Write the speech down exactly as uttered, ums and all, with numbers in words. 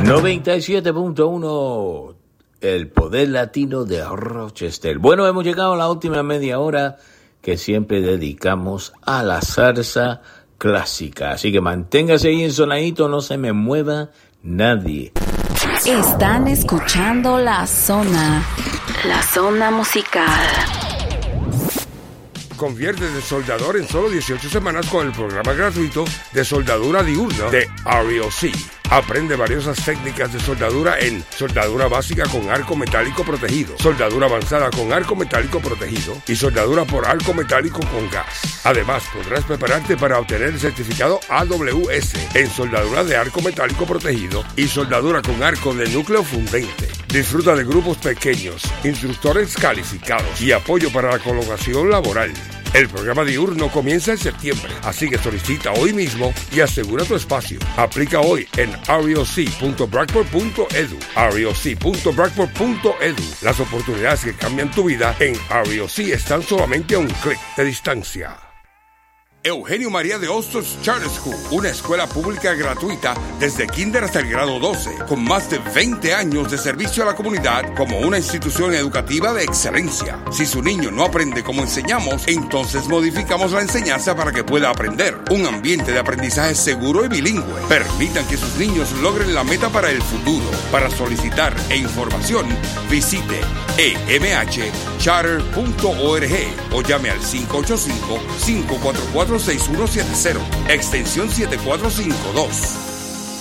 noventa y siete punto uno, el poder latino de Rochester. Bueno, hemos llegado a la última media hora que siempre dedicamos a la salsa clásica. Así que manténgase ahí ensonadito, no se me mueva nadie. Están escuchando La Zona, La Zona Musical. Convierte de soldador en solo dieciocho semanas con el programa gratuito de soldadura diurna de R E O C. Aprende valiosas técnicas de soldadura en soldadura básica con arco metálico protegido, soldadura avanzada con arco metálico protegido y soldadura por arco metálico con gas. Además, podrás prepararte para obtener el certificado A W S en soldadura de arco metálico protegido y soldadura con arco de núcleo fundente. Disfruta de grupos pequeños, instructores calificados y apoyo para la colocación laboral. El programa diurno comienza en septiembre, así que solicita hoy mismo y asegura tu espacio. Aplica hoy en R E O C punto bragport punto edu. R E O C punto bragport punto edu. Las oportunidades que cambian tu vida en R E O C están solamente a un clic de distancia. Eugenio María de Hostos Charter School, una escuela pública gratuita desde kinder hasta el grado doce, con más de veinte años de servicio a la comunidad como una institución educativa de excelencia. Si su niño no aprende como enseñamos, entonces modificamos la enseñanza para que pueda aprender. Un ambiente de aprendizaje seguro y bilingüe. Permitan que sus niños logren la meta para el futuro. Para solicitar e información, visite e m h charter punto org o llame al cinco ocho cinco, cinco cuatro cuatro, seis uno siete cero, extensión siete cuatro cinco dos.